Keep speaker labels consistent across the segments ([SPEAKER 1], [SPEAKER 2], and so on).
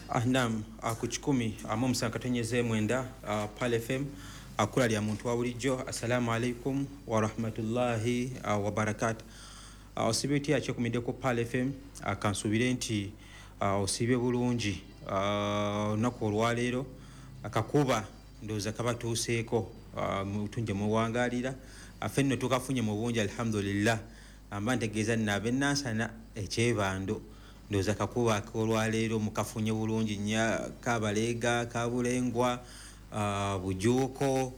[SPEAKER 1] Naam, ku 10 mumusanga mwenda Pal FM akula lya muntu wa bulijjo. Assalamu alaikum wa rahmatullahi wa barakatuh. Osibye yachekumide ku Pal FM akansubire nti osibye bulungi olunaku olwaleero akakuba ndoza kabatuuseeko mutunje muwangalira afe nno tukafunye mu bungi alhamdulillah amba ntegeeza nabe nansana ekyebando ndoza kakuba olwaleero mukafunye bulungi nya Kabalega Kabulengwa Bujuuko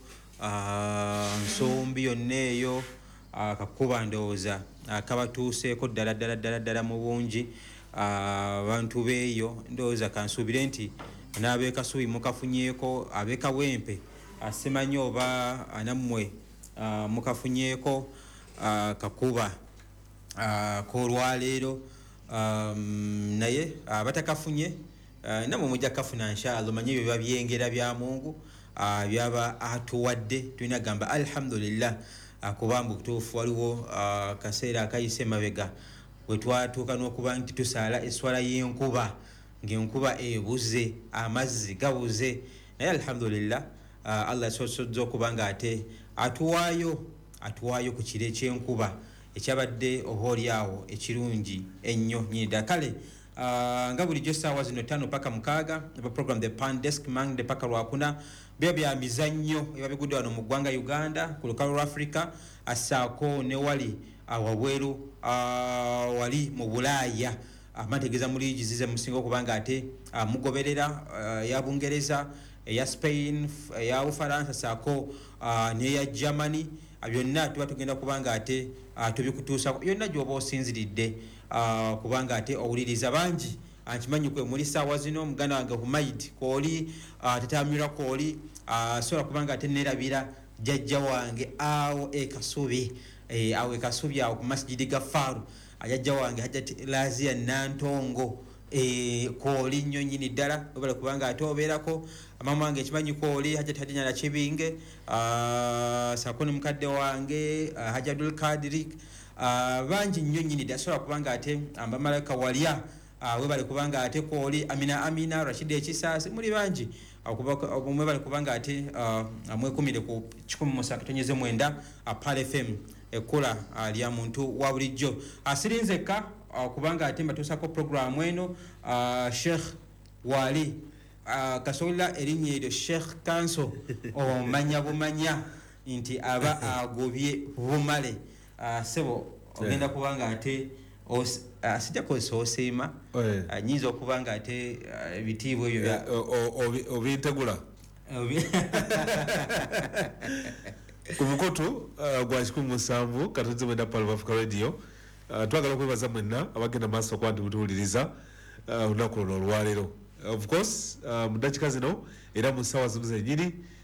[SPEAKER 1] Nsombi yonneeyo kakuba ndoza kabatuuseeko ddala mu bungi abantu beeyo ndoza kansubire nti n'ab'e Kasubi mukafunyeeko ab'e Kawempe asimanyi oba anammwe mukafunyeeko kakuba k'olwaleero naye batakafunye namwe mujja kafuna inshallah manye biba byengera bya Mungu byaba atuwadde tulina gamba alhamdulillah kubanga kutuufu waliwo kaseera akayise mabega bwe twatuuka n'okuba nti tusaala eswala y'enkuba ng'enkuba ebuze amazzi gabuze naye alhamdulillah Allah sozzo kubanga ate atuwaayo ku kire eky'enkuba ekyabadde ohoolyawo ekirungi ennyo nyida kale nga bulijjo essaawa zino 5 paka 6 program the Pan Desk Mangde paka lwakuna bya mizannyo ebabigudde wano mu ggwanga Uganda ku lukalu lwa Africa assaako ne wali wabweru wali mu Bulaaya amategeeza muligi zize musinga okubanga ate mugoberera ya Bungereza eya Spain eya Ufaransa saako n'eya Germany byonna tuba tugenda kubanga ate tubikutuusa yonna gy'oba osinziridde kubanga ate owuliriza bangi ankimanyi kwe muli ssaawa zino muganda wange Humaid Kooli tatamira Kooli sobola kubanga ate nerabira jjajja wange awo Kasubi awo Kasubi awo ku masjidi ga Faru ajjajja wange Hajjati Lazia Nantongo Kooli nnyo nnyini ddala obala kubanga ate obeerako mama wange ekimanyi Kooli Hajjati Hadinya na Kibinge saako ne mukadde wange Hajji Abdul Kadiri bangi nnyo nnyini ddala sobola kubanga ate Malayika Walya webale kubanga ate Kooli Amina Rashid Ekisaasi muli bangi mwebale kubanga ate mwekumire ku 103.9 Pal FM ekula lya muntu wa bulijjo asirinzeka kubanga ate mbatuusako programu eno Sheikh Wali kasobola erinnya eryo Sheikh Kanso omanya bumanya nti aba agobye bumale sebo ogenda kubanga ate sijja kozesa osiima nyinza okubanga ate ebitiibwa ebyo
[SPEAKER 2] obintegula ku mukoto gwa 17 katonze mwenda Pal Africa Radio twagala okwebaza mwenna abagenda maaso kwa ndi mutuwuliriza olunaku luno olwaleero of course mu dakika zino era mu ssaawa zimu zennyini